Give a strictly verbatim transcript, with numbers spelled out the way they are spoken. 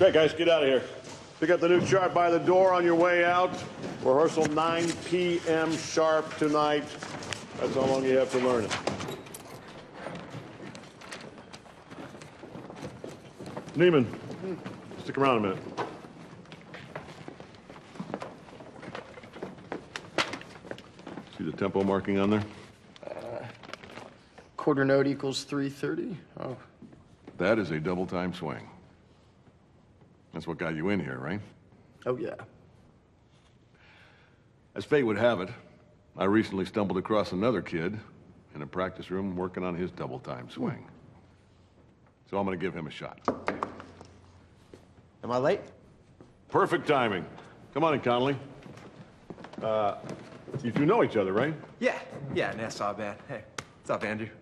Okay, guys, get out of here. Pick up the new chart by the door on your way out. Rehearsal nine p m sharp tonight. That's how long you have to learn it. Neiman, stick around a minute. See the tempo marking on there? Uh, quarter note equals three thirty. Oh. That is a double time swing. That's what got you in here, right? Oh, yeah. As fate would have it, I recently stumbled across another kid in a practice room working on his double time swing. So I'm gonna give him a shot. Am I late? Perfect timing. Come on in, Connolly. Uh, you two know each other, right? Yeah, yeah, Nassau band. Hey, what's up, Andrew?